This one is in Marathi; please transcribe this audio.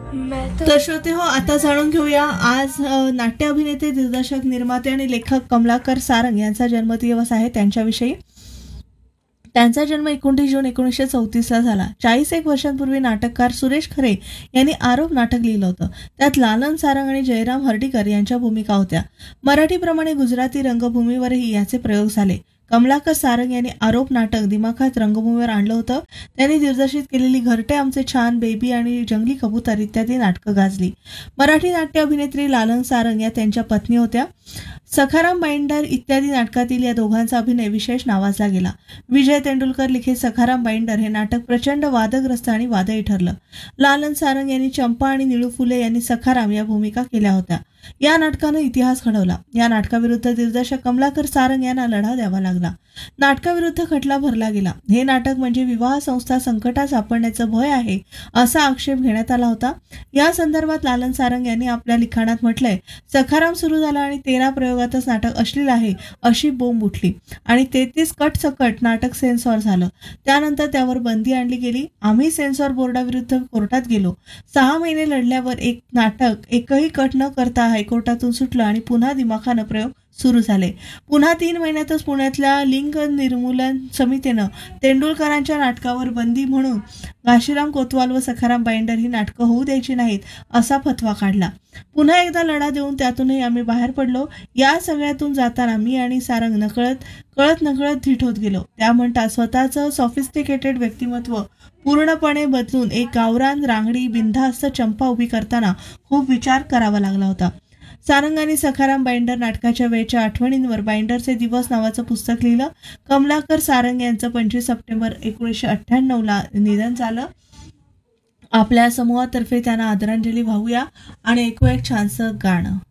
तर श्रोते हो, आता जाणून घेऊया आज नाट्य अभिनेते, दिग्दर्शक, निर्माते आणि लेखक कमलाकर सारंग यांचा जन्मदिवस आहे त्यांच्याविषयी. त्यांचा जन्म 29 जून 1934 झाला. 41 वर्षांपूर्वी नाटककार सुरेश खरे यांनी आरोप नाटक लिहिलं होतं. त्यात लालन सारंग आणि जयराम हर्डीकर यांच्या भूमिका होत्या. मराठीप्रमाणे गुजराती रंगभूमीवरही याचे प्रयोग झाले. कमलाकर सारंग यांनी आरोप नाटक दिमाखात रंगभूमीवर आणलं होतं. त्यांनी दिग्दर्शित केलेली घरटे आमचे छान, बेबी आणि जंगली कबूतर इत्यादी नाटकं गाजली. मराठी नाट्य अभिनेत्री लालन सारंग या त्यांच्या पत्नी होत्या. सखाराम बाइंडर इत्यादी नाटकातील या दोघांचा अभिनय विशेष नावाजला गेला. विजय तेंडुलकर लिखित सखाराम बाइंडर हे नाटक प्रचंड वादग्रस्त आणि वादळी ठरलं. लालन सारंग यांनी चंपा आणि निळू फुले यांनी सखाराम या भूमिका केल्या होत्या. या नाटकानं इतिहास घडवला. या नाटकाविरुद्ध दिग्दर्शक कमलाकर सारंग यांना लढा द्यावा लागला. नाटकाविरुद्ध खटला भरला गेला. हे नाटक म्हणजे विवाह संस्था संकटात सापडण्याचं भय आहे असा आक्षेप घेण्यात आला होता. या संदर्भात लालन सारंग यांनी आपल्या लिखाणात म्हटलंय, सखाराम सुरू झाला आणि 13 प्रयोगातच नाटक अश्लील आहे अशी बोंब उठली आणि 33 कट सकट नाटक सेन्सॉर झालं. त्यानंतर त्यावर बंदी आणली गेली. आम्ही सेन्सॉर बोर्डाविरुद्ध कोर्टात गेलो. 6 महिने लढल्यावर एक नाटक एकही कट न करता हायकोर्टातून सुटलं आणि पुन्हा दिमाखानं प्रयोग सुरू झाले. पुन्हा 3 महिन्यातच पुण्यातल्या लिंग निर्मूलन समितीनं तेंडुलकरांच्या नाटकावर बंदी म्हणून घाशीराम कोतवाल व सखाराम बाइंडर ही नाटकं होऊ द्यायची नाहीत असा फतवा काढला. पुन्हा एकदा लढा देऊन त्यातूनही आम्ही बाहेर पडलो. या सगळ्यातून जाताना मी आणि सारंग कळत नकळत धीट होत गेलो. त्या म्हणतात, स्वतःचं सॉफिस्टिकेटेड व्यक्तिमत्व पूर्णपणे बदलून एक गावरान, रांगडी, बिनधास्त चंपा उभी करताना खूप विचार करावा लागला होता. सारंग आणि सखाराम बाइंडर नाटकाच्या वेळच्या आठवणींवर बाइंडरचे दिवस नावाचं पुस्तक लिहिलं. कमलाकर सारंग यांचं 25 सप्टेंबर 1998 निधन झालं. आपल्या समूहातर्फे त्यांना आदरांजली वाहूया आणि ऐकूया एक छानसं गाणं.